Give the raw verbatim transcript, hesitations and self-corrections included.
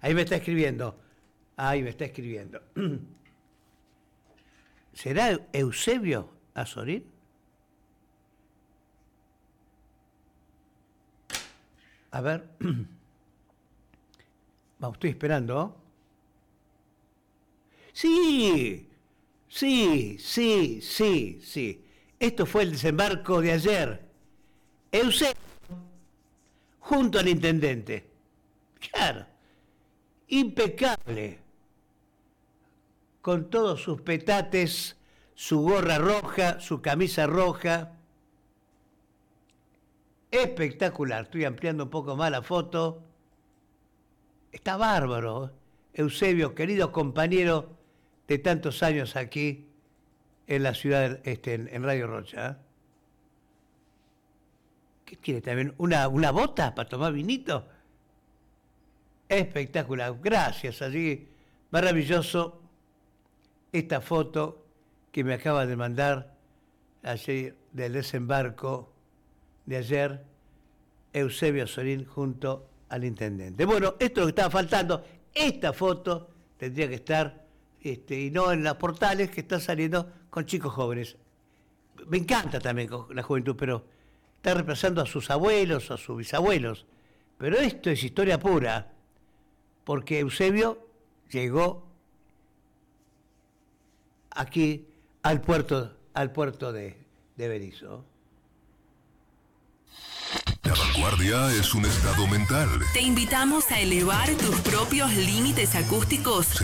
Ahí me está escribiendo. Ahí me está escribiendo. ¿Será Eusebio Azorín? A ver. Vamos, estoy esperando. Sí, sí, sí, sí, sí. Esto fue el desembarco de ayer. Eusebio, junto al intendente. Claro, impecable. Con todos sus petates, su gorra roja, su camisa roja. Espectacular. Estoy ampliando un poco más la foto. Está bárbaro. Eusebio, querido compañero de tantos años aquí en la ciudad, este, en, en Radio Rocha. ¿Eh? ¿Qué tiene también? ¿Una, una bota para tomar vinito? Espectacular. Gracias, allí. Maravilloso esta foto que me acaba de mandar ayer del desembarco de ayer, Eusebio Azorín junto al intendente. Bueno, esto es lo que estaba faltando. Esta foto tendría que estar, este, y no en los portales que están saliendo con chicos jóvenes. Me encanta también la juventud, pero está reemplazando a sus abuelos, a sus bisabuelos. Pero esto es historia pura, porque Eusebio llegó aquí al puerto, al puerto de, de Berisso. La vanguardia es un estado mental. Te invitamos a elevar tus propios límites acústicos